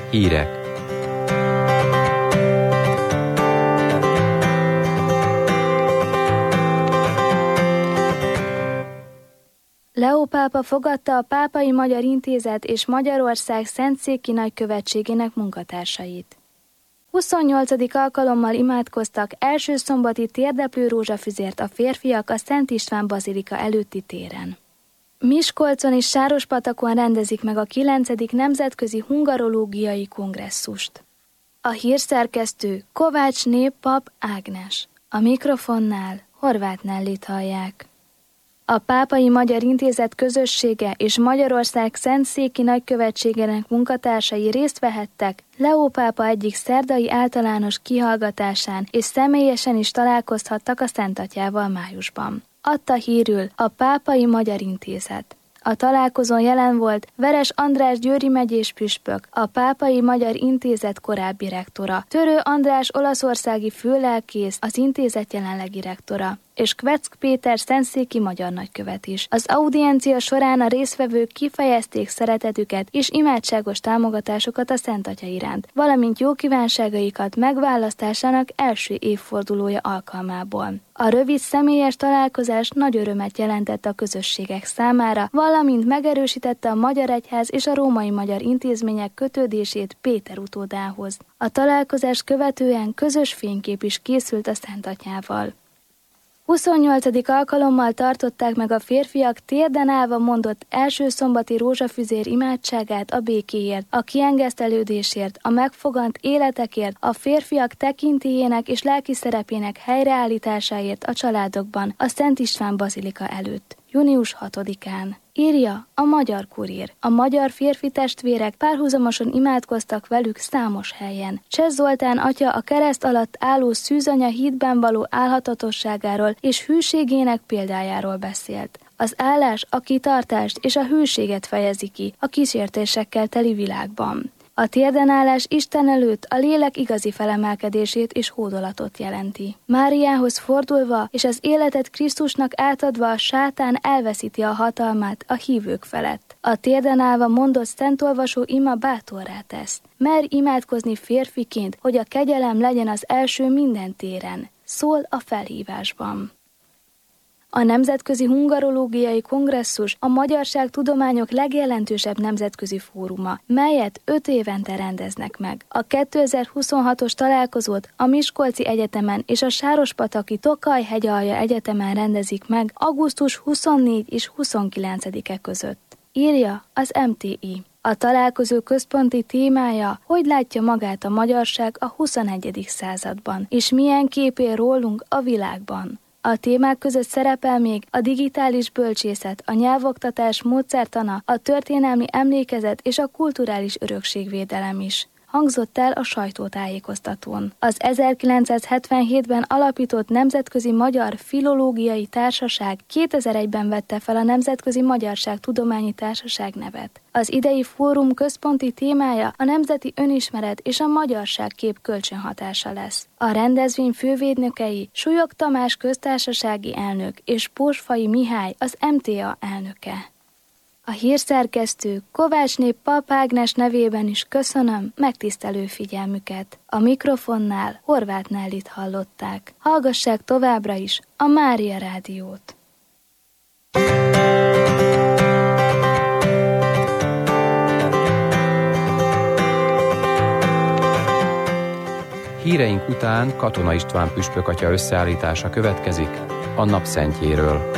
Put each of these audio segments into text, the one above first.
Hírek. Leó pápa fogadta a Pápai Magyar Intézet és Magyarország Szentszéki Nagykövetségének munkatársait. 28. alkalommal imádkoztak első szombati térdeplő rózsafüzért a férfiak a Szent István bazilika előtti téren. Miskolcon és Sárospatakon rendezik meg a 9. Nemzetközi Hungarológiai Kongresszust. A hírszerkesztő Kovácsné Pap Ágnes. A mikrofonnál Horváth Nellit hallják. A Pápai Magyar Intézet közössége és Magyarország Szentszéki Nagykövetségének munkatársai részt vehettek Leó pápa egyik szerdai általános kihallgatásán, és személyesen is találkozhattak a Szentatyával májusban. Adta hírül a Pápai Magyar Intézet. A találkozón jelen volt Veres András győri megyés püspök, a Pápai Magyar Intézet korábbi rektora, Törő András olaszországi főlelkész, az intézet jelenlegi rektora, és Kveck Péter szentszéki magyar nagykövet is. Az audiencia során a résztvevők kifejezték szeretetüket és imádságos támogatásukat a Szent Atya iránt, valamint jó kívánságaikat megválasztásának első évfordulója alkalmából. A rövid személyes találkozás nagy örömet jelentett a közösségek számára, valamint megerősítette a Magyar Egyház és a római magyar intézmények kötődését Péter utódához. A találkozás követően közös fénykép is készült a Szent Atyával. 28. alkalommal tartották meg a férfiak térden állva mondott első szombati rózsafüzér imádságát a békéért, a kiengesztelődésért, a megfogant életekért, a férfiak tekintélyének és lelki szerepének helyreállításáért a családokban, a Szent István bazilika előtt, június 6-án. Írja a Magyar Kurír. A magyar férfi testvérek párhuzamosan imádkoztak velük számos helyen. Cseh Zoltán atya a kereszt alatt álló szűzanya hídben való állhatatosságáról és hűségének példájáról beszélt. Az állás a kitartást és a hűséget fejezi ki a kísértésekkel teli világban. A térdenállás Isten előtt a lélek igazi felemelkedését és hódolatot jelenti. Máriához fordulva és az életet Krisztusnak átadva a sátán elveszíti a hatalmát a hívők felett. A térden állva mondott szentolvasó ima bátorrá tesz. Merj imádkozni férfiként, hogy a kegyelem legyen az első minden téren. Szól a felhívásban. A Nemzetközi Hungarológiai Kongresszus a magyarság tudományok legjelentősebb nemzetközi fóruma, melyet 5 évente rendeznek meg. A 2026-os találkozót a Miskolci Egyetemen és a Sárospataki Tokaj-Hegyalja Egyetemen rendezik meg augusztus 24 és 29-e között. Írja az MTI. A találkozó központi témája, hogy látja magát a magyarság a 21. században, és milyen kép él rólunk a világban. A témák között szerepel még a digitális bölcsészet, a nyelvoktatás módszertana, a történelmi emlékezet és a kulturális örökségvédelem is. Hangzott el a sajtótájékoztatón. Az 1977-ben alapított Nemzetközi Magyar Filológiai Társaság 2001-ben vette fel a Nemzetközi Magyarság Tudományi Társaság nevet. Az idei fórum központi témája a nemzeti önismeret és a magyarság kép kölcsönhatása lesz. A rendezvény fővédnökei Súlyog Tamás köztársasági elnök és Pósfai Mihály az MTA elnöke. A hírszerkesztő Kovácsné Pap Ágnes nevében is köszönöm megtisztelő figyelmüket. A mikrofonnál Horváth Nellit hallották. Hallgassák továbbra is a Mária Rádiót. Híreink után Katona István püspök atya összeállítása következik a napszentjéről.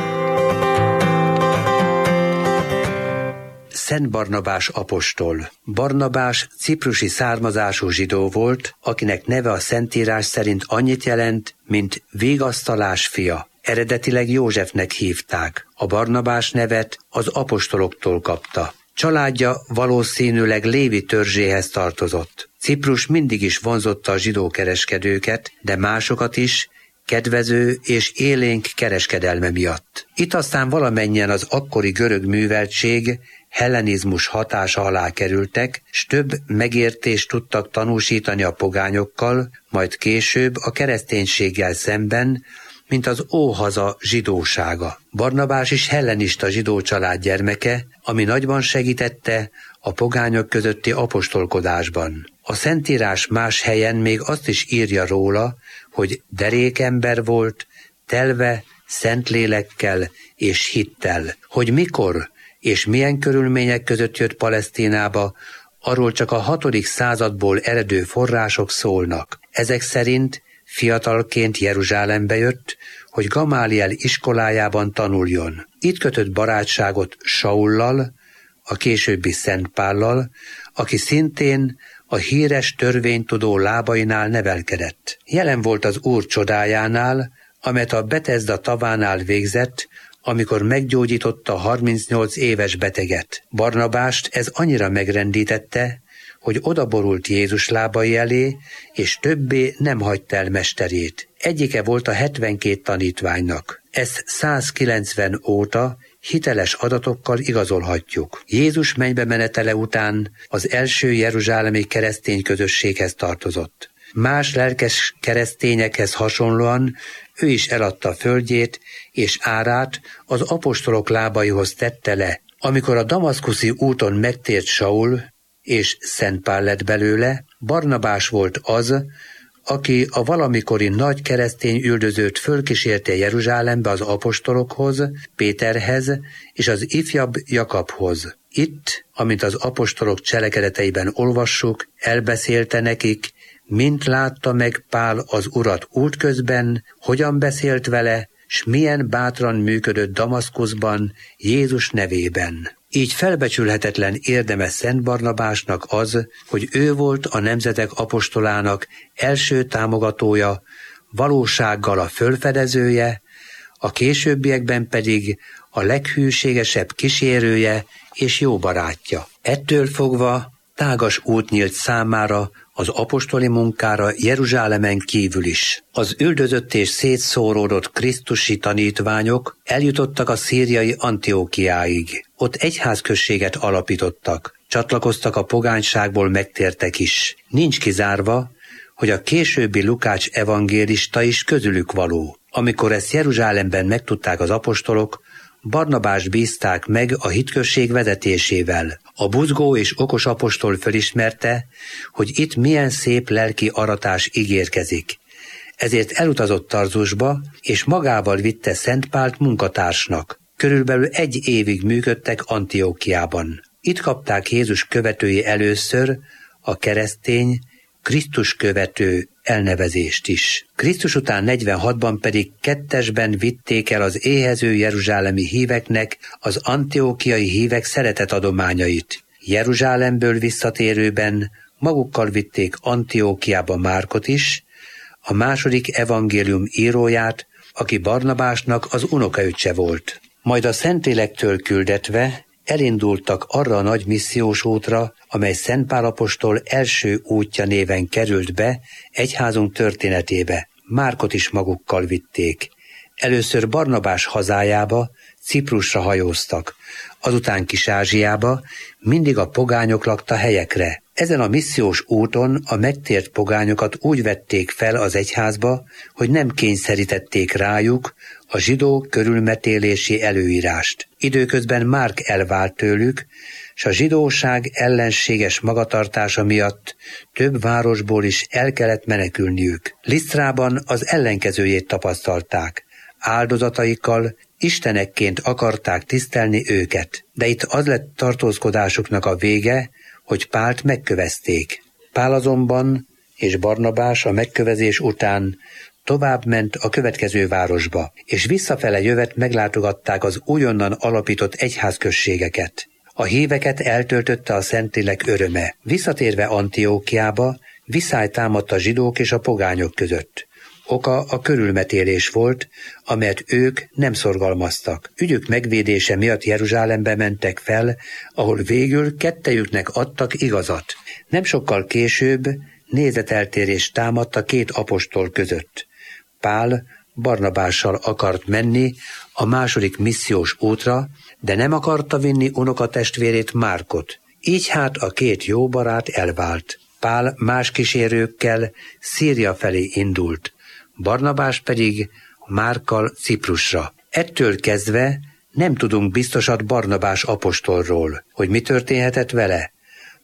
Szent Barnabás apostol. Barnabás ciprusi származású zsidó volt, akinek neve a Szentírás szerint annyit jelent, mint végasztalás fia. Eredetileg Józsefnek hívták. A Barnabás nevet az apostoloktól kapta. Családja valószínűleg Lévi törzséhez tartozott. Ciprus mindig is vonzotta a zsidó kereskedőket, de másokat is, kedvező és élénk kereskedelme miatt. Itt aztán valamennyien az akkori görög műveltség, hellenizmus hatása alá kerültek, s több megértést tudtak tanúsítani a pogányokkal, majd később a kereszténységgel szemben, mint az óhaza zsidósága. Barnabás is hellenista zsidó család gyermeke, ami nagyban segítette a a pogányok közötti apostolkodásban. A Szentírás más helyen még azt is írja róla, hogy derékember volt, telve Szentlélekkel és hittel. Hogy mikor és milyen körülmények között jött Palesztinába, arról csak a 6. századból eredő források szólnak. Ezek szerint fiatalként Jeruzsálembe jött, hogy Gamáliel iskolájában tanuljon. Itt kötött barátságot Saullal, a későbbi Szent Pállal, aki szintén a híres törvénytudó lábainál nevelkedett. Jelen volt az Úr csodájánál, amelyet a Betesda tavánál végzett, amikor meggyógyította a 38 éves beteget. Barnabást ez annyira megrendítette, hogy odaborult Jézus lábai elé, és többé nem hagyta el mesterét. Egyike volt a 72 tanítványnak. Ezt 190 óta hiteles adatokkal igazolhatjuk. Jézus mennybe menetele után az első jeruzsálemi keresztény közösséghez tartozott. Más lelkes keresztényekhez hasonlóan ő is eladta földjét és árát az apostolok lábaihoz tette le. Amikor a damaszkuszi úton megtért Saul, és Szent Pál lett belőle, Barnabás volt az, aki a valamikori nagy keresztény üldözőt fölkísérte Jeruzsálembe az apostolokhoz, Péterhez és az ifjabb Jakabhoz. Itt, amint az apostolok cselekedeteiben olvassuk, elbeszélte nekik, mint látta meg Pál az Urat útközben, hogyan beszélt vele, s milyen bátran működött Damaszkuszban Jézus nevében. Így felbecsülhetetlen érdeme Szent Barnabásnak az, hogy ő volt a nemzetek apostolának első támogatója, valósággal a fölfedezője, a későbbiekben pedig a leghűségesebb kísérője és jó barátja. Ettől fogva tágas út nyílt számára az apostoli munkára Jeruzsálemen kívül is. Az üldözött és szétszóródott krisztusi tanítványok eljutottak a szíriai Antiókiáig. Ott egyházközséget alapítottak, csatlakoztak a pogányságból megtértek is. Nincs kizárva, hogy a későbbi Lukács evangélista is közülük való. Amikor ezt Jeruzsálemben megtudták az apostolok, Barnabást bízták meg a hitközség vezetésével. A buzgó és okos apostol felismerte, hogy itt milyen szép lelki aratás ígérkezik. Ezért elutazott Tarzusba, és magával vitte Szent Pált munkatársnak. Körülbelül 1 évig működtek Antiókiában. Itt kapták Jézus követői először a keresztény, Krisztus követő elnevezést is. Krisztus után 46-ban pedig kettesben vitték el az éhező jeruzsálemi híveknek az antiókiai hívek szeretetadományait. Jeruzsálemből visszatérőben magukkal vitték Antiókiába Márkot is, a második evangélium íróját, aki Barnabásnak az unokaöccse volt. Majd a Szentlélektől küldetve elindultak arra a nagy missziós útra, amely Szent Pál apostol első útja néven került be egyházunk történetébe. Márkot is magukkal vitték. Először Barnabás hazájába, Ciprusra hajóztak, azután Kis-Ázsiába, mindig a pogányok lakta helyekre. Ezen a missziós úton a megtért pogányokat úgy vették fel az egyházba, hogy nem kényszerítették rájuk a zsidó körülmetélési előírást. Időközben Márk elvált tőlük, s a zsidóság ellenséges magatartása miatt több városból is el kellett menekülniük. Lisztrában az ellenkezőjét tapasztalták. Áldozataikkal istenekként akarták tisztelni őket, de itt az lett tartózkodásuknak a vége, hogy Pált megkövezték. Pál azonban és Barnabás a megkövezés után tovább ment a következő városba, és visszafele jövet meglátogatták az újonnan alapított egyházközségeket. A híveket eltöltötte a Szentlélek öröme. Visszatérve Antiókiába, viszály támadt a zsidók és a pogányok között. Oka a körülmetélés volt, amelyet ők nem szorgalmaztak. Ügyük megvédése miatt Jeruzsálembe mentek fel, ahol végül kettejüknek adtak igazat. Nem sokkal később nézeteltérés támadt a 2 apostol között. Pál Barnabással akart menni a második missziós útra, de nem akarta vinni unokatestvérét Márkot. Így hát a 2 jó barát elvált. Pál más kísérőkkel Szíria felé indult, Barnabás pedig Márkkal Ciprusra. Ettől kezdve nem tudunk biztosat Barnabás apostolról, hogy mi történhetett vele.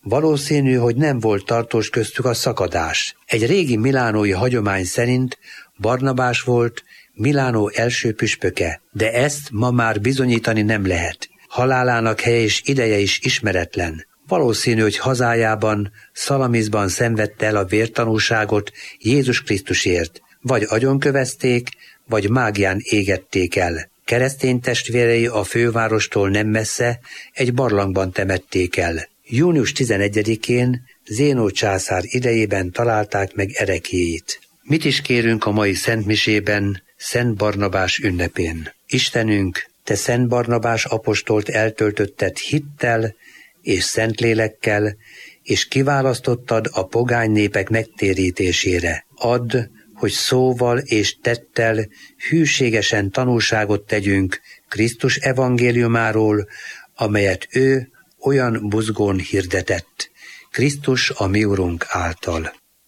Valószínű, hogy nem volt tartós köztük a szakadás. Egy régi milánói hagyomány szerint Barnabás volt Milánó első püspöke, de ezt ma már bizonyítani nem lehet. Halálának helye és ideje is ismeretlen. Valószínű, hogy hazájában, Szalamizban szenvedte el a vértanúságot Jézus Krisztusért, vagy agyonkövezték, vagy mágián égették el. Keresztény testvérei a fővárostól nem messze egy barlangban temették el. Június 11-én Zénó császár idejében találták meg ereklyéit. Mit is kérünk a mai szentmisében, Szent Barnabás ünnepén? Istenünk, te Szent Barnabás apostolt eltöltötted hittel és szentlélekkel, és kiválasztottad a pogány népek megtérítésére. Add, hogy szóval és tettel hűségesen tanúságot tegyünk Krisztus evangéliumáról, amelyet ő olyan buzgón hirdetett, Krisztus a mi Urunk által.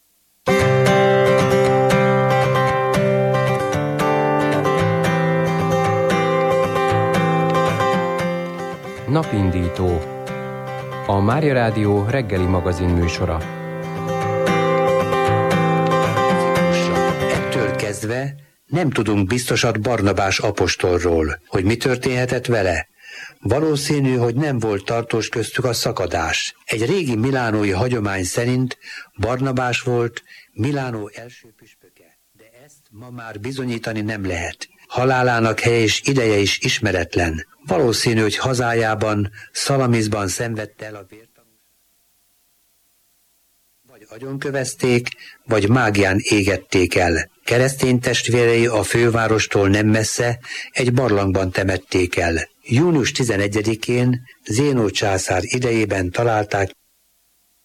Napindító. A Mária Rádió reggeli magazin műsora. Ettől kezdve nem tudunk biztosat Barnabás apostolról, hogy mi történhetett vele. Valószínű, hogy nem volt tartós köztük a szakadás. Egy régi milánói hagyomány szerint Barnabás volt Milánó első püspöke, de ezt ma már bizonyítani nem lehet. Halálának helye és ideje is ismeretlen. Valószínű, hogy hazájában, Szalamizban szenvedte el a vértanúságot. Vagy agyonkövezték, vagy mágián égették el. Keresztény testvérei a fővárostól nem messze egy barlangban temették el. Június 11-én Zénó császár idejében találták